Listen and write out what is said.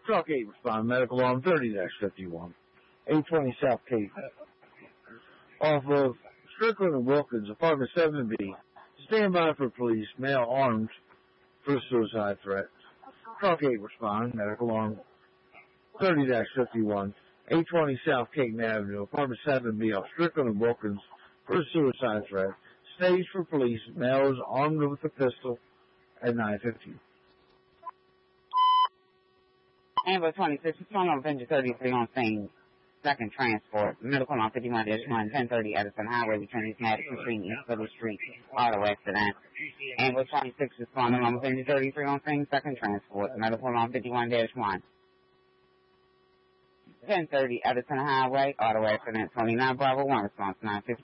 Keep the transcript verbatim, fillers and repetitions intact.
Truck eight respond, medical alarm thirty dash fifty-one. eight twenty South Cape. Off of Strickland and Wilkins, apartment seven B. Stand by for police, male armed for suicide threat. Truck eight respond, medical alarm thirty dash fifty-one. eight twenty South Cape Avenue, apartment seven B off Strickland and Wilkins for a suicide threat. Stage for police, male is armed with a pistol at nine fifteen. Amber twenty-six, respond on Avenger thirty-three on scene. Second transport, medical on fifty-one dash one, ten thirty Edison Highway between East Madison Street and East Little Street, auto accident. Amber twenty-six, responding on Avenger thirty-three on scene. Second transport, medical on fifty-one dash one. ten thirty Edison Highway, auto accident. twenty-nine Bravo one, response nine fifty.